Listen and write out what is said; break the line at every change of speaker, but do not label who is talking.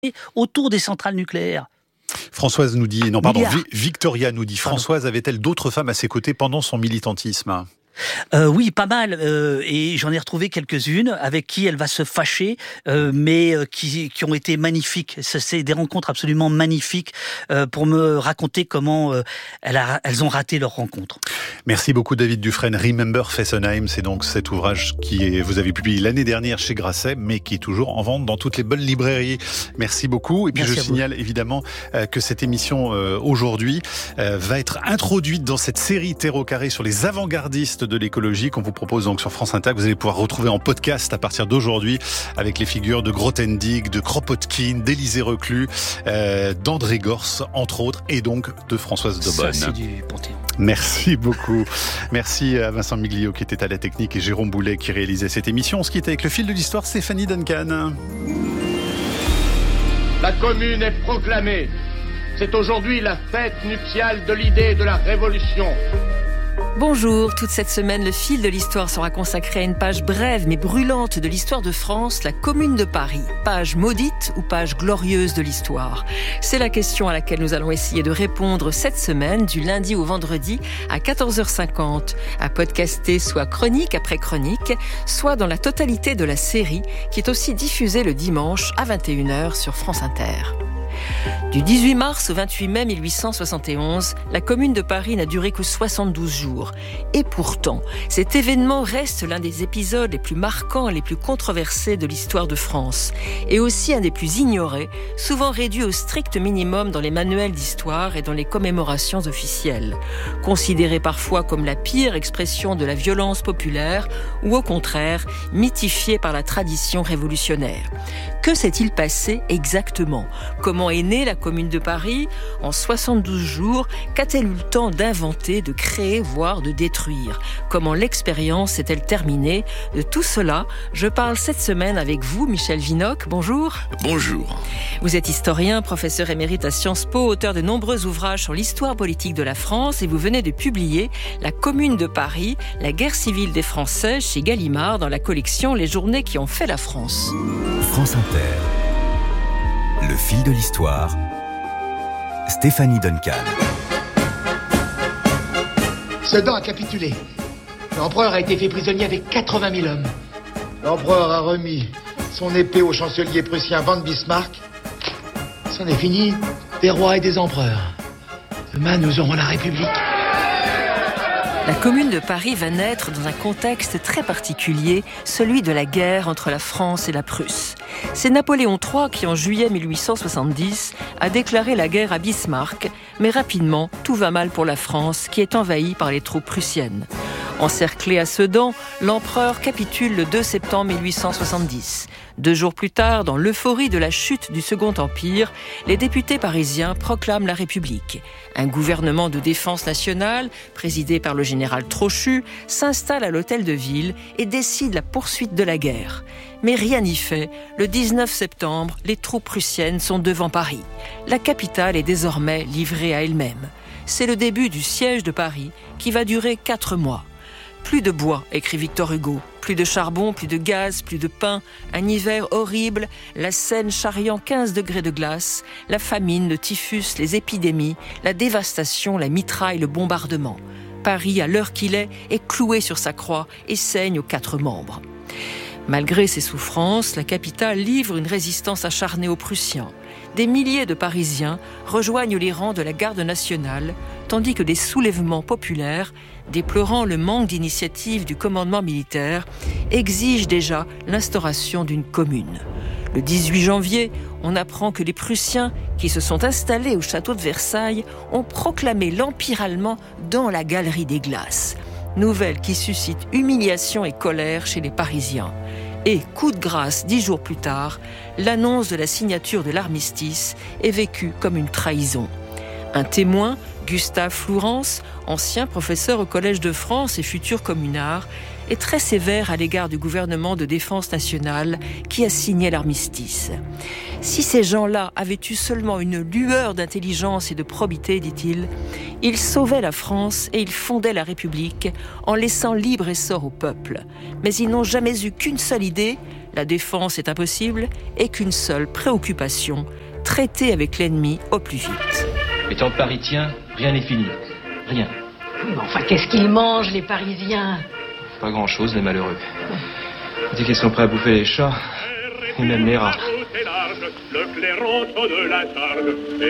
autour des centrales nucléaires.
Françoise nous dit, Victoria nous dit, Françoise avait-elle d'autres femmes à ses côtés pendant son militantisme ?
Oui, pas mal. Et j'en ai retrouvé quelques-unes avec qui elle va se fâcher, mais qui ont été magnifiques. C'est des rencontres absolument magnifiques pour me raconter comment elles ont raté leur rencontre.
Merci beaucoup David Dufresne. Remember Fessenheim, c'est donc cet ouvrage vous avez publié l'année dernière chez Grasset, mais qui est toujours en vente dans toutes les bonnes librairies. Merci beaucoup. Et puis je signale évidemment que cette émission aujourd'hui va être introduite dans cette série Terre au carré sur les avant-gardistes de l'écologie qu'on vous propose donc sur France Inter. Vous allez pouvoir retrouver en podcast à partir d'aujourd'hui avec les figures de Grothendieck, de Kropotkin, d'Élisée Reclus, d'André Gorz entre autres, et donc de Françoise Daubonne.
Ça, c'est du Panthéon.
Merci beaucoup. Merci à Vincent Miglio qui était à la technique et Jérôme Boulet qui réalisait cette émission. On se quitte avec le fil de l'histoire, Stéphanie Duncan.
La commune est proclamée. C'est aujourd'hui la fête nuptiale de l'idée de la révolution.
Bonjour, toute cette semaine, le fil de l'histoire sera consacré à une page brève mais brûlante de l'histoire de France, la Commune de Paris. Page maudite ou page glorieuse de l'histoire ? C'est la question à laquelle nous allons essayer de répondre cette semaine, du lundi au vendredi à 14h50, à podcaster soit chronique après chronique, soit dans la totalité de la série qui est aussi diffusée le dimanche à 21h sur France Inter. Du 18 mars au 28 mai 1871, la Commune de Paris n'a duré que 72 jours. Et pourtant, cet événement reste l'un des épisodes les plus marquants et les plus controversés de l'histoire de France. Et aussi un des plus ignorés, souvent réduit au strict minimum dans les manuels d'histoire et dans les commémorations officielles. Considéré parfois comme la pire expression de la violence populaire, ou au contraire, mythifié par la tradition révolutionnaire. Que s'est-il passé exactement ? Comment est née la Commune de Paris ? En 72 jours, qu'a-t-elle eu le temps d'inventer, de créer, voire de détruire ? Comment l'expérience s'est-elle terminée ? De tout cela, je parle cette semaine avec vous, Michel Vinocq. Bonjour.
Bonjour.
Vous êtes historien, professeur émérite à Sciences Po, auteur de nombreux ouvrages sur l'histoire politique de la France et vous venez de publier La Commune de Paris, la guerre civile des Français chez Gallimard dans la collection Les journées qui ont fait la France.
France Inter. Le fil de l'histoire, Stéphanie Duncan.
Sedan a capitulé. L'empereur a été fait prisonnier avec 80 000 hommes. L'empereur a remis son épée au chancelier prussien von Bismarck. C'en est fini des rois et des empereurs. Demain, nous aurons la République.
La Commune de Paris va naître dans un contexte très particulier, celui de la guerre entre la France et la Prusse. C'est Napoléon III qui, en juillet 1870, a déclaré la guerre à Bismarck, mais rapidement, tout va mal pour la France, qui est envahie par les troupes prussiennes. Encerclé à Sedan, l'empereur capitule le 2 septembre 1870. 2 jours plus tard, dans l'euphorie de la chute du Second Empire, les députés parisiens proclament la République. Un gouvernement de défense nationale, présidé par le général Trochu, s'installe à l'hôtel de ville et décide la poursuite de la guerre. Mais rien n'y fait. Le 19 septembre, les troupes prussiennes sont devant Paris. La capitale est désormais livrée à elle-même. C'est le début du siège de Paris qui va durer 4 mois. Plus de bois, écrit Victor Hugo. Plus de charbon, plus de gaz, plus de pain. Un hiver horrible, la Seine charriant 15 degrés de glace. La famine, le typhus, les épidémies, la dévastation, la mitraille, le bombardement. Paris, à l'heure qu'il est cloué sur sa croix et saigne aux 4 membres. Malgré ses souffrances, la capitale livre une résistance acharnée aux Prussiens. Des milliers de Parisiens rejoignent les rangs de la garde nationale, tandis que des soulèvements populaires, déplorant le manque d'initiative du commandement militaire, exigent déjà l'instauration d'une commune. Le 18 janvier, on apprend que les Prussiens, qui se sont installés au château de Versailles, ont proclamé l'Empire allemand dans la galerie des glaces. Nouvelle qui suscite humiliation et colère chez les Parisiens. Et, coup de grâce, 10 jours plus tard, l'annonce de la signature de l'armistice est vécue comme une trahison. Un témoin, Gustave Flourens, ancien professeur au Collège de France et futur communard, est très sévère à l'égard du gouvernement de défense nationale qui a signé l'armistice. Si ces gens-là avaient eu seulement une lueur d'intelligence et de probité, dit-il, ils sauvaient la France et ils fondaient la République en laissant libre essor au peuple. Mais ils n'ont jamais eu qu'une seule idée, la défense est impossible et qu'une seule préoccupation, traiter avec l'ennemi au plus vite.
Et tant que Paris tient, rien n'est fini. Rien.
Mais enfin, qu'est-ce qu'ils mangent, les Parisiens?
Pas grand-chose, les malheureux. Dès qu'ils sont prêts à bouffer les chats, et même les rats.
Le clairon de la charge